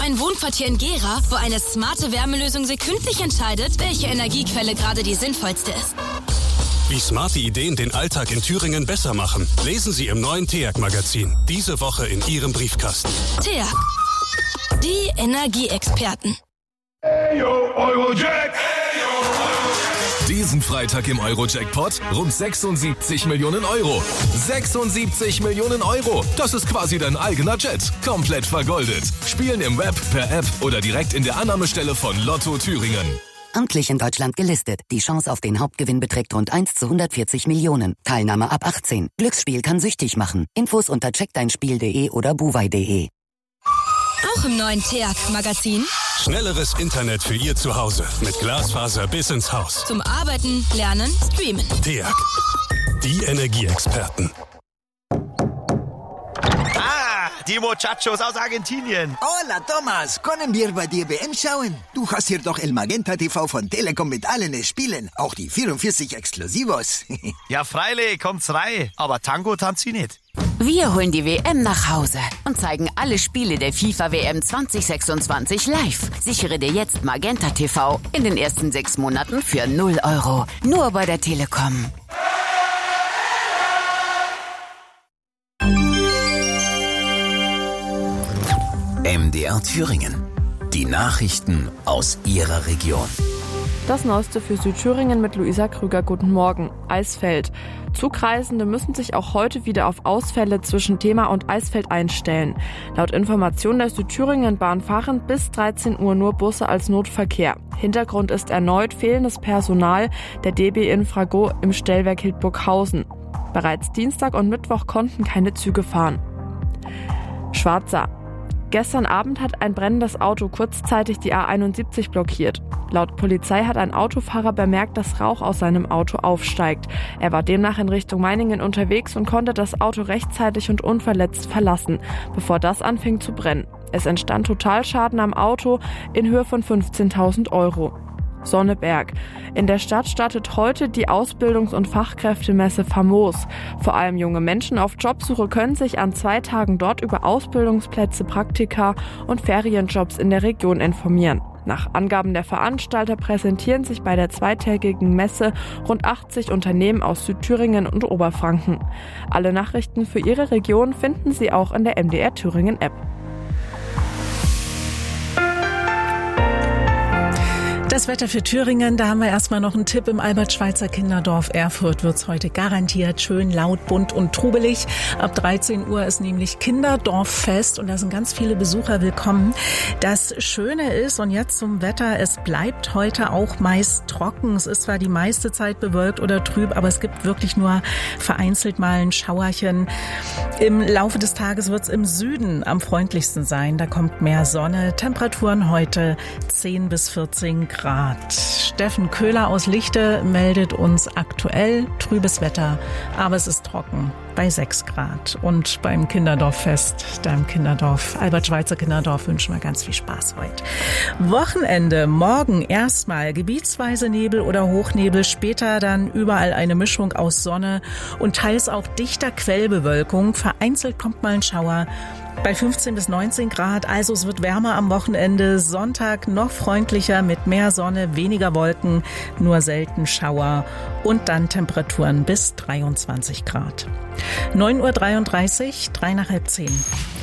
ein Wohnquartier in Gera, wo eine smarte Wärmelösung sekündlich entscheidet, welche Energiequelle gerade die sinnvollste ist. Wie smarte Ideen den Alltag in Thüringen besser machen, lesen Sie im neuen TEAG-Magazin. Diese Woche in Ihrem Briefkasten. TEAG, die Energieexperten. Eyo, Eurojack! Diesen Freitag im Euro-Jackpot rund 76 Millionen Euro. 76 Millionen Euro. Das ist quasi dein eigener Jet. Komplett vergoldet. Spielen im Web, per App oder direkt in der Annahmestelle von Lotto Thüringen. Amtlich in Deutschland gelistet. Die Chance auf den Hauptgewinn beträgt rund 1 zu 140 Millionen. Teilnahme ab 18. Glücksspiel kann süchtig machen. Infos unter checkdeinspiel.de oder buwei.de. Auch im neuen TEAG-Magazin. Schnelleres Internet für Ihr Zuhause. Mit Glasfaser bis ins Haus. Zum Arbeiten, Lernen, Streamen. TEAG, die Energieexperten. Die Muchachos aus Argentinien. Hola, Thomas. Können wir bei dir WM schauen? Du hast hier doch El Magenta TV von Telekom mit allen Spielen. Auch die 44 Exklusivos. Ja, freilich, kommt's rein. Aber Tango tanzt sie nicht. Wir holen die WM nach Hause und zeigen alle Spiele der FIFA-WM 2026 live. Sichere dir jetzt Magenta TV in den ersten 6 Monaten für 0 €. Nur bei der Telekom. MDR Thüringen. Die Nachrichten aus Ihrer Region. Das Neueste für Südthüringen mit Luisa Krüger. Guten Morgen. Eisfeld. Zugreisende müssen sich auch heute wieder auf Ausfälle zwischen Thema und Eisfeld einstellen. Laut Information der Südthüringen-Bahn fahren bis 13 Uhr nur Busse als Notverkehr. Hintergrund ist erneut fehlendes Personal der DB Infrago im Stellwerk Hildburghausen. Bereits Dienstag und Mittwoch konnten keine Züge fahren. Schwarza. Gestern Abend hat ein brennendes Auto kurzzeitig die A71 blockiert. Laut Polizei hat ein Autofahrer bemerkt, dass Rauch aus seinem Auto aufsteigt. Er war demnach in Richtung Meiningen unterwegs und konnte das Auto rechtzeitig und unverletzt verlassen, bevor das anfing zu brennen. Es entstand Totalschaden am Auto in Höhe von 15.000 €. Sonneberg. In der Stadt startet heute die Ausbildungs- und Fachkräftemesse Famos. Vor allem junge Menschen auf Jobsuche können sich an 2 Tagen dort über Ausbildungsplätze, Praktika und Ferienjobs in der Region informieren. Nach Angaben der Veranstalter präsentieren sich bei der zweitägigen Messe rund 80 Unternehmen aus Südthüringen und Oberfranken. Alle Nachrichten für Ihre Region finden Sie auch in der MDR Thüringen App. Das Wetter für Thüringen, da haben wir erstmal noch einen Tipp. Im Albert-Schweitzer Kinderdorf Erfurt wird's heute garantiert schön laut, bunt und trubelig. Ab 13 Uhr ist nämlich Kinderdorffest und da sind ganz viele Besucher willkommen. Das Schöne ist, und jetzt zum Wetter, es bleibt heute auch meist trocken. Es ist zwar die meiste Zeit bewölkt oder trüb, aber es gibt wirklich nur vereinzelt mal ein Schauerchen. Im Laufe des Tages wird's im Süden am freundlichsten sein. Da kommt mehr Sonne. Temperaturen heute 10 bis 14 Grad. Steffen Köhler aus Lichte meldet uns aktuell trübes Wetter, aber es ist trocken bei 6 Grad. Und beim Kinderdorffest, da im Kinderdorf, Albert-Schweitzer Kinderdorf, wünschen wir ganz viel Spaß heute. Wochenende, morgen erstmal gebietsweise Nebel oder Hochnebel, später dann überall eine Mischung aus Sonne und teils auch dichter Quellbewölkung. Vereinzelt kommt mal ein Schauer. Bei 15 bis 19 Grad, also es wird wärmer am Wochenende. Sonntag noch freundlicher mit mehr Sonne, weniger Wolken, nur selten Schauer und dann Temperaturen bis 23 Grad. 9:33 Uhr, 3 nach halb 10.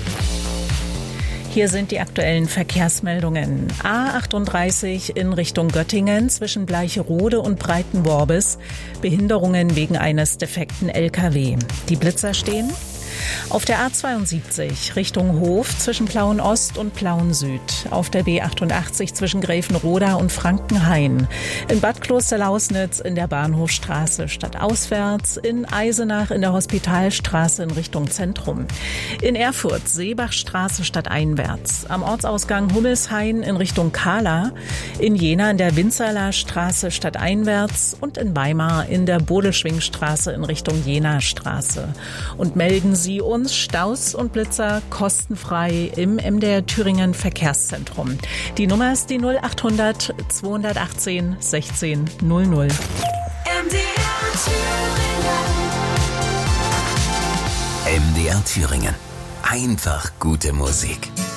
Hier sind die aktuellen Verkehrsmeldungen. A38 in Richtung Göttingen zwischen Bleicherode und Breitenworbis. Behinderungen wegen eines defekten LKW. Die Blitzer stehen. Auf der A72 Richtung Hof zwischen Plauen-Ost und Plauen-Süd. Auf der B88 zwischen Gräfenroda und Frankenhain. In Bad Klosterlausnitz in der Bahnhofstraße stadtauswärts. In Eisenach in der Hospitalstraße in Richtung Zentrum. In Erfurt Seebachstraße stadteinwärts. Am Ortsausgang Hummelshain in Richtung Kahla. In Jena in der Winzerler Straße stadteinwärts. Und in Weimar in der Bodelschwingstraße in Richtung Jena-Straße. Und melden Sie uns Staus und Blitzer kostenfrei im MDR Thüringen Verkehrszentrum. Die Nummer ist die 0800 218 16 00. MDR Thüringen. Einfach gute Musik.